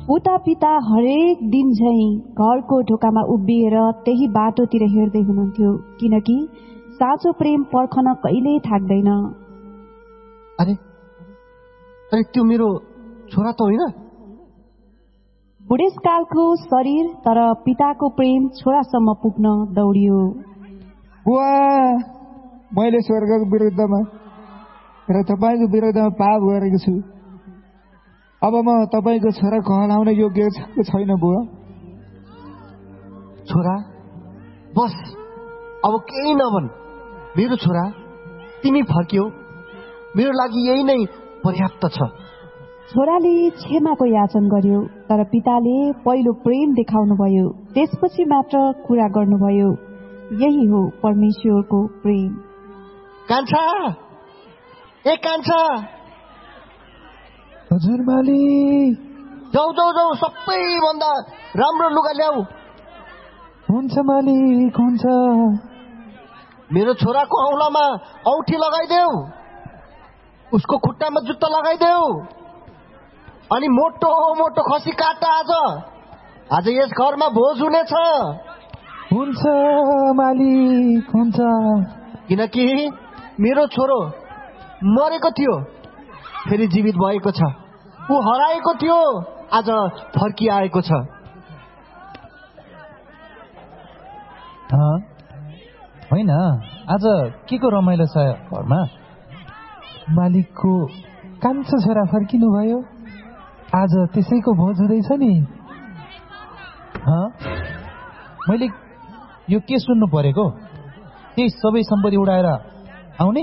उता पिता हरेक दिन झैं घरको ढोकामा उभिएर त्यही बाटोतिर हेर्दै हुनुहुन्थ्यो, किनकि साँचो प्रेम पर्खन कहिल्यै थाक्दैन। अरे त्यो मेरो छोरा त होइन? बुढेसकालको शरीर तर पिताको प्रेम छोरासम्म पुग्न दौडियो। बुवा, मैले स्वर्गको विरुद्धमा र तपाईँको विरुद्धमा पाप गरेको छु। अब म तपाईँको छोरा कहलाउन योग्य छैन बुवा। छोरा बस, अब केही नभन्। मेरो छोरा, तिमी फर्क्यौ, मेरो लागि यही नै पर्याप्त छ। छोराले क्षमाको याचन गर्यो, तर पिताले पहिलो प्रेम देखाउनु भयो, त्यसपछि मात्र कुरा गर्नुभयो। यही हो परमेश्वरको प्रेम। कान्छा, ए कान्छा। हजुर मालिक। जाऊ, सबैभन्दा राम्रो लुगा ल्याऊ। हुन्छ मालिक, हुन्छ। मेरो छोराको औँलामा औँठी लगाइदेऊ, उसको खुट्टामा जुत्ता लगाइदेऊ, अनि मोटो मोटो खसी काट। आज यस घरमा भोज हुनेछ। हुन्छ मालिक, हुन्छ। किनकि मेरो छोरो मरेको थियो, फेरि जीवित भएको छ। ऊ हराएको थियो, आज फर्किआएको छ। होइन, आज के को रमाइलो छ घरमा? मालिकको कान्छो छोरा फर्किनु भयो, आज त्यसैको भोज हुँदैछ नि। मैले यो के सुन्नु परेको? त्यही सबै सम्पत्ति उडाएर आउने?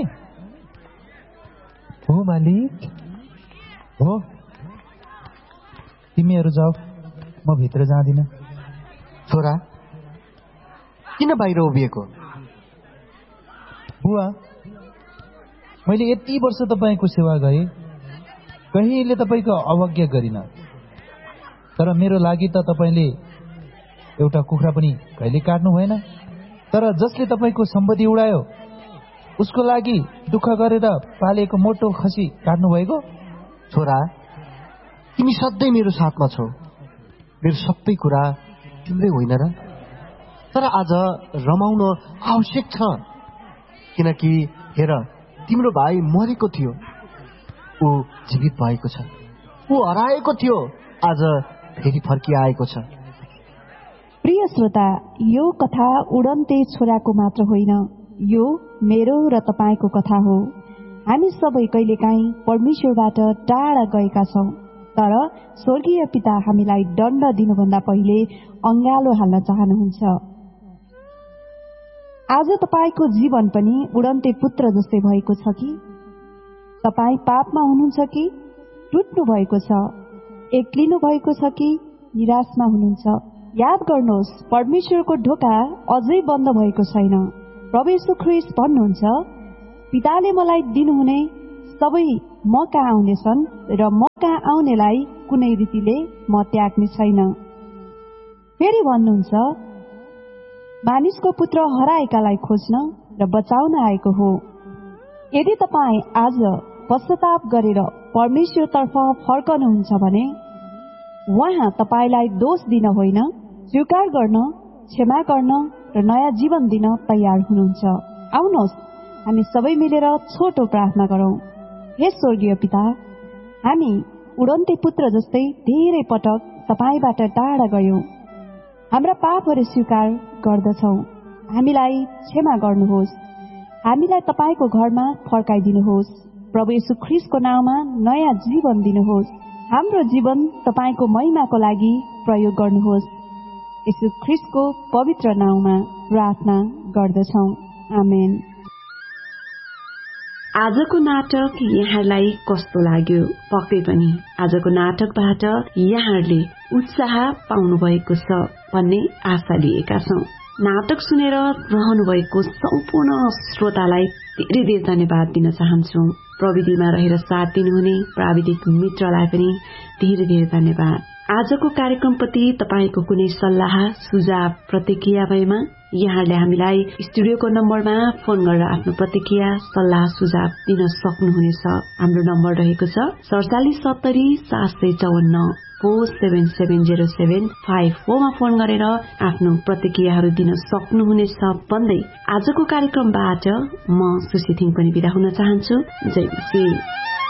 हो मालिक, हो। तिमीहरू जाऊ, म भित्र जाँदिन। छोरा, किन बाहिर उभिएको? बुवा, मैले यति वर्ष तपाईँको सेवा गरेँ, कहिल्यै तपाईँको अवज्ञा गरिन। तर मेरो लागि त तपाईँले एउटा कुखुरा पनि कहिले काट्नु भएन। तर जसले तपाईँको सम्पत्ति उडायो, उसको लागि दुःख गरेर पालेको मोटो खसी काट्नु भएको? छोरा, तिमी सधैँ मेरो साथमा छौ। मेरो सबै कुरा तिम्रै होइन र? तर आज रमाउन आवश्यक छ, किनकि हेर, तिम्रो भाइ मरेको थियो, ऊ जीवित भएको छ। ऊ हराएको थियो, आज फेरि फर्किआएको छ। प्रिय श्रोता, यो कथा उडन्ते छोराको मात्र होइन, यो मेरो र तपाईँको कथा हो। हामी सबै कहिलेकाहीँ परमेश्वरबाट टाढा गएका छौँ, तर स्वर्गीय पिता हामीलाई दण्ड दिनुभन्दा पहिले अँगालो हाल्न चाहनुहुन्छ। आज तपाईँको जीवन पनि उडन्ते पुत्र जस्तै भएको छ कि? तपाईँ पापमा हुनुहुन्छ कि टुट्नु भएको छ? एक्लिनु भएको छ कि निराशमा हुनुहुन्छ? याद गर्नुहोस्, परमेश्वरको ढोका अझै बन्द भएको छैन। प्रभु येशू ख्रीष्ट भन्नुहुन्छ, पिताले मलाई दिनुहुने सबै म कहाँ आउनेछन् र म कहाँ आउनेलाई कुनै रीतिले म त्याग्ने छैन। फेरि भन्नुहुन्छ, मानिसको पुत्र हराएकालाई खोज्न र बचाउन आएको हो। यदि तपाईँ आज पश्चाताप गरेर परमेश्वरतर्फ फर्कनुहुन्छ भने उहाँ तपाईलाई दोष दिन होइन, स्वीकार गर्न, क्षमा गर्न र नयाँ जीवन दिन तयार हुनुहुन्छ। आउनुहोस्, हामी सबै मिलेर छोटो प्रार्थना गरौँ। हे स्वर्गीय पिता, हामी उडन्ते पुत्र जस्तै धेरै पटक तपाईबाट टाढा गयौं। हाम्रा पापहरू स्वीकार गर्दछौं। हामीलाई क्षमा गर्नुहोस्। हामीलाई तपाईको घरमा फर्काइदिनुहोस्। प्रभु येशू ख्रीष्टको नाममा नयाँ जीवन दिनुहोस्। हाम्रो जीवन तपाईको महिमाको लागि प्रयोग गर्नुहोस्। येशू ख्रीष्टको पवित्र नाममा प्रार्थना गर्दछौं। आमेन। आजको नाटक यहाँलाई कस्तो लाग्यो? पक्कै पनि आजको नाटकबाट यहाँहरूले उत्साह पाउनु भएको छ भन्ने आशा लिएका छौं। नाटक सुनेर रहनु भएको सम्पूर्ण श्रोतालाई धेरै धेरै धन्यवाद दिन चाहन्छौ। प्रविधिमा रहेर साथ दिनुहुने प्राविधिक मित्रलाई पनि धेरै धेरै धन्यवाद। आजको कार्यक्रमप्रति तपाईको कुनै सल्लाह, सुझाव, प्रतिक्रिया भएमा यहाँले हामीलाई स्टुडियोको नम्बरमा फोन गरेर आफ्नो प्रतिक्रिया, सल्लाह, सुझाव दिन सक्नुहुनेछ। हाम्रो नम्बर रहेको छ ४७ ७० ७५४ 08144770754 मा फोन गरेर आफ्नो प्रतिक्रियाहरू दिन सक्नुहुनेछ भन्दै आजको कार्यक्रमबाट म सुशी थिङ पनि बिदा हुन चाहन्छु। जय